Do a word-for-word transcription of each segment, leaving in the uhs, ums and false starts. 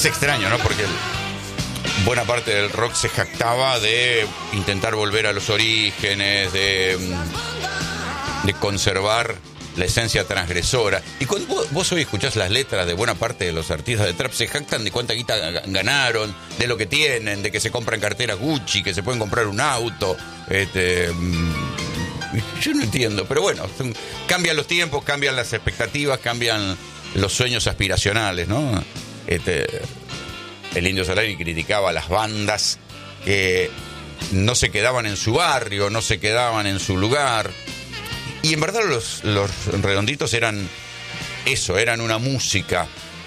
Es extraño, ¿no? Porque el, buena parte del rock se jactaba de intentar volver a los orígenes, de, de conservar la esencia transgresora. Y cuando vos, vos hoy escuchás las letras de buena parte de los artistas de trap, se jactan de cuánta guita ganaron, de lo que tienen, de que se compran carteras Gucci, que se pueden comprar un auto. Este, yo no entiendo, pero bueno, son, cambian los tiempos, cambian las expectativas, cambian los sueños aspiracionales, ¿no? Este, el Indio Solari criticaba a las bandas que no se quedaban en su barrio, no se quedaban en su lugar. Y en verdad los, los Redonditos eran eso, eran una música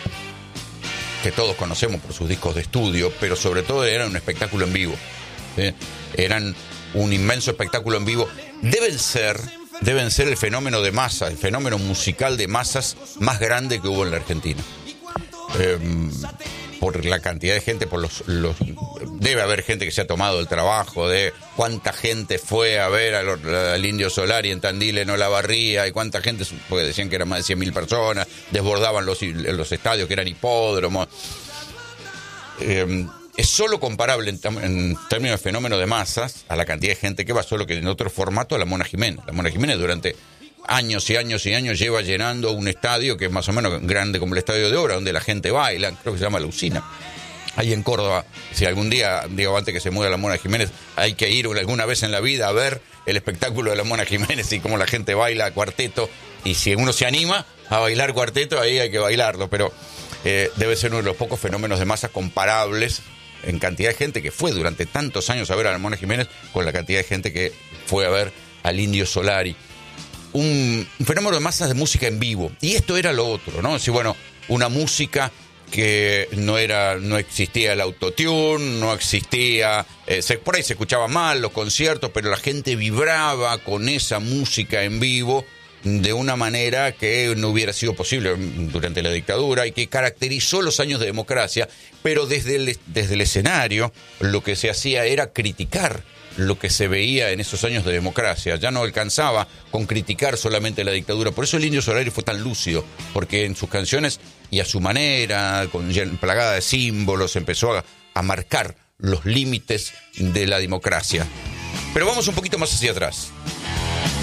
que todos conocemos por sus discos de estudio, pero sobre todo eran un espectáculo en vivo. ¿Sí? Eran un inmenso espectáculo en vivo. Deben ser, deben ser el fenómeno de masa, el fenómeno musical de masas más grande que hubo en la Argentina. Eh, por la cantidad de gente, por los, los debe haber gente que se ha tomado el trabajo de cuánta gente fue a ver al, al Indio Solari en Tandil, en Olavarría, y cuánta gente, porque decían que eran más de cien mil personas, desbordaban los, los estadios que eran hipódromos. Eh, es solo comparable en, en términos de fenómeno de masas a la cantidad de gente que va, solo que en otro formato, a la Mona Jiménez. La Mona Jiménez durante años y años y años lleva llenando un estadio que es más o menos grande como el Estadio de Obra, donde la gente baila, creo que se llama La Usina, ahí en Córdoba. Si algún día, digo, antes que se mueva la Mona Jiménez, hay que ir alguna vez en la vida a ver el espectáculo de la Mona Jiménez y cómo la gente baila cuarteto, y si uno se anima a bailar cuarteto, ahí hay que bailarlo, pero eh, debe ser uno de los pocos fenómenos de masa comparables en cantidad de gente que fue durante tantos años a ver a la Mona Jiménez con la cantidad de gente que fue a ver al Indio Solari. Un, un fenómeno de masas de música en vivo. Y esto era lo otro, ¿no? Sí, bueno, una música que no era, no existía el autotune, no existía, eh, se, por ahí se escuchaba mal los conciertos, pero la gente vibraba con esa música en vivo de una manera que no hubiera sido posible durante la dictadura y que caracterizó los años de democracia, pero desde el, desde el escenario lo que se hacía era criticar lo que se veía en esos años de democracia. Ya no alcanzaba con criticar solamente la dictadura. Por eso el Indio Solari fue tan lúcido, porque en sus canciones y a su manera, con plagada de símbolos, empezó a, a marcar los límites de la democracia. Pero vamos un poquito más hacia atrás.